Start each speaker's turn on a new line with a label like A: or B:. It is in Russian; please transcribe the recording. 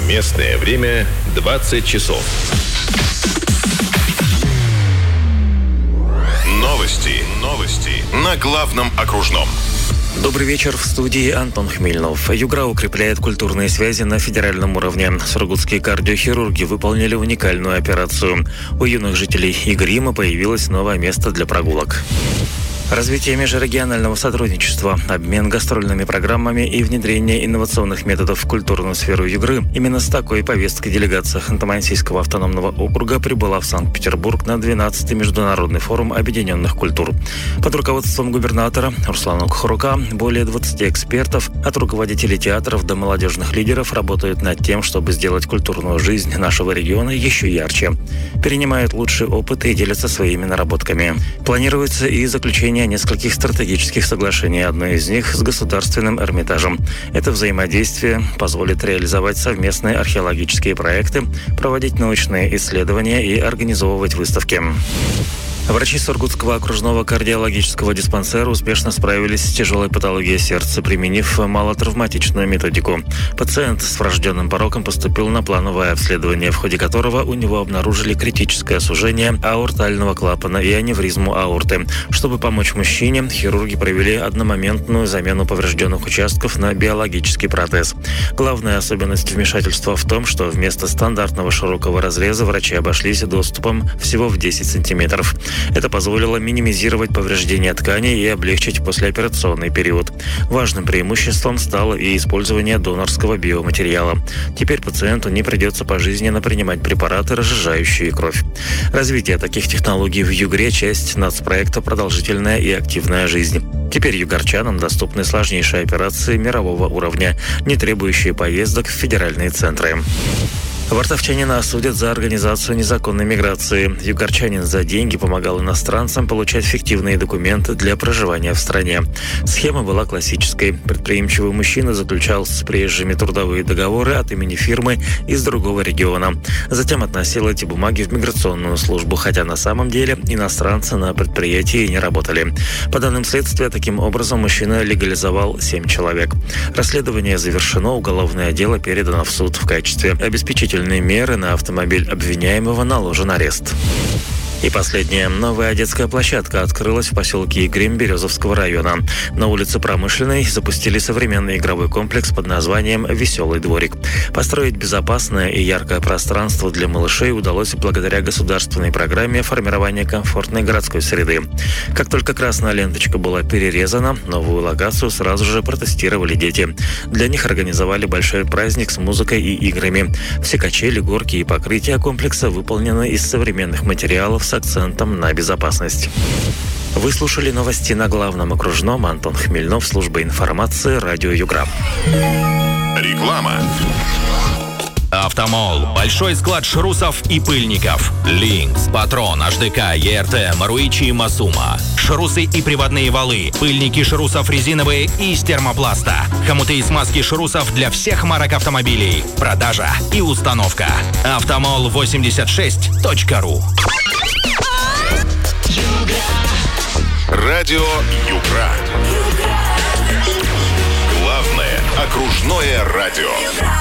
A: Местное время 20 часов. Новости на главном окружном.
B: Добрый вечер, в студии Антон Хмельнов. Югра укрепляет культурные связи на федеральном уровне. Сургутские кардиохирурги выполнили уникальную операцию. У юных жителей Игрима появилось новое место для прогулок. Развитие межрегионального сотрудничества, обмен гастрольными программами и внедрение инновационных методов в культурную сферу Югры. Именно с такой повесткой делегация Ханты-Мансийского автономного округа прибыла в Санкт-Петербург на 12-й международный форум объединенных культур. Под руководством губернатора Руслана Кухарука более 20 экспертов, от руководителей театров до молодежных лидеров, работают над тем, чтобы сделать культурную жизнь нашего региона еще ярче. Перенимают лучший опыт и делятся своими наработками. Планируется и заключение нескольких стратегических соглашений, одно из них с Государственным Эрмитажем. Это взаимодействие позволит реализовать совместные археологические проекты, проводить научные исследования и организовывать выставки. Врачи Сургутского окружного кардиологического диспансера успешно справились с тяжелой патологией сердца, применив малотравматичную методику. Пациент с врожденным пороком поступил на плановое обследование, в ходе которого у него обнаружили критическое сужение аортального клапана и аневризму аорты. Чтобы помочь мужчине, хирурги провели одномоментную замену поврежденных участков на биологический протез. Главная особенность вмешательства в том, что вместо стандартного широкого разреза врачи обошлись доступом всего в 10 сантиметров. Это позволило минимизировать повреждения тканей и облегчить послеоперационный период. Важным преимуществом стало и использование донорского биоматериала. Теперь пациенту не придется пожизненно принимать препараты, разжижающие кровь. Развитие таких технологий в Югре – часть нацпроекта «Продолжительная и активная жизнь». Теперь югорчанам доступны сложнейшие операции мирового уровня, не требующие поездок в федеральные центры. Вартовчанина осудят за организацию незаконной миграции. Югорчанин за деньги помогал иностранцам получать фиктивные документы для проживания в стране. Схема была классической. Предприимчивый мужчина заключал с приезжими трудовые договоры от имени фирмы из другого региона. Затем относил эти бумаги в миграционную службу, хотя на самом деле иностранцы на предприятии не работали. По данным следствия, таким образом мужчина легализовал 7 человек. Расследование завершено, уголовное дело передано в суд. В качестве обеспечительной меры на автомобиль обвиняемого наложен арест. И последнее. Новая детская площадка открылась в поселке Игрим Березовского района. На улице Промышленной запустили современный игровой комплекс под названием «Веселый дворик». Построить безопасное и яркое пространство для малышей удалось благодаря государственной программе формирования комфортной городской среды. Как только красная ленточка была перерезана, новую локацию сразу же протестировали дети. Для них организовали большой праздник с музыкой и играми. Все качели, горки и покрытия комплекса выполнены из современных материалов с акцентом на безопасность. Вы слушали новости на главном окружном. Антон Хмельнов, служба информации, радио Югра.
A: Реклама.
C: Автомол. Большой склад шрусов и пыльников. Линкс, Патрон, HDK, ЕРТ, Маруичи и Масума. Шрусы и приводные валы. Пыльники шрусов резиновые и из термопласта. Хомуты и смазки шрусов для всех марок автомобилей. Продажа и установка. Автомол86.ру.
A: Радио Югра. Главное окружное радио.